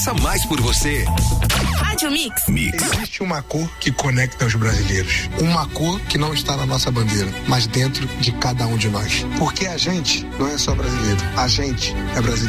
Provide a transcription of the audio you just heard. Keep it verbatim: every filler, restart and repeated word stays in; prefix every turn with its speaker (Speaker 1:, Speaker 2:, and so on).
Speaker 1: mais por você.
Speaker 2: Rádio Mix.
Speaker 3: Mix. Existe uma cor que conecta os brasileiros. Uma cor que não está na nossa bandeira, mas dentro de cada um de nós. Porque a gente não é só brasileiro. A gente é brasileiro.